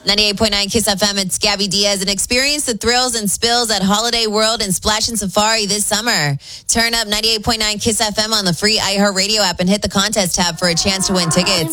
98.9 Kiss FM, it's Gabby Diaz, and experience the thrills and spills at Holiday World and Splash and Safari this summer. Turn up 98.9 Kiss FM on the free iHeartRadio app and hit the contest tab for a chance to win tickets.